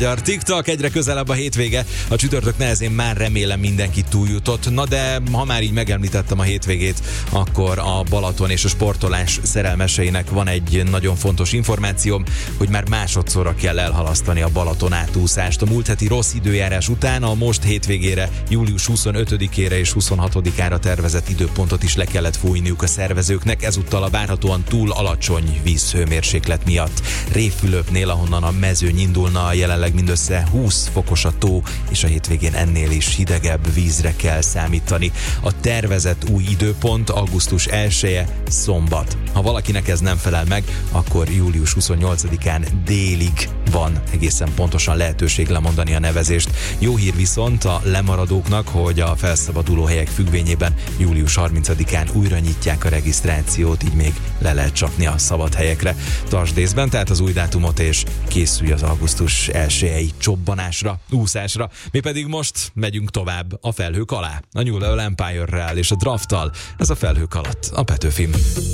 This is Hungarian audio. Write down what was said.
A TikTok egyre közelebb a hétvége, a csütörtök nehezén már remélem mindenki túljutott. Na de ha már így megemlítettem a hétvégét, akkor a Balaton és a sportolás szerelmeseinek van egy nagyon fontos információm, hogy már másodszorra kell elhalasztani a Balaton átúszást. A múlt heti rossz időjárás után a most hétvégére, július 25-ére és 26-ára tervezett időpontot is le kellett fújniuk a szervezőknek, ezúttal a várhatóan túl alacsony vízhőmérséklet miatt. Révfülöpnél, ahonnan a mezőny indulna, jelenleg mindössze 20 fokos a tó, és a hétvégén ennél is hidegebb vízre kell számítani. A tervezett új időpont augusztus 1-e szombat. Ha valakinek ez nem felel meg, akkor július 28-án délig van egészen pontosan lehetőség lemondani a nevezést. Jó hír viszont a lemaradóknak, hogy a felszabaduló helyek függvényében július 30-án újra nyitják a regisztrációt, így még le lehet csapni a szabad helyekre. Tartsd észben tehát az új dátumot, és készülj az augusztus 1-i csobbanásra, úszásra. Mi pedig most megyünk tovább a felhők alá. A New Level Empire-rel és a Drafttal. Ez a felhők alatt a Petőfim.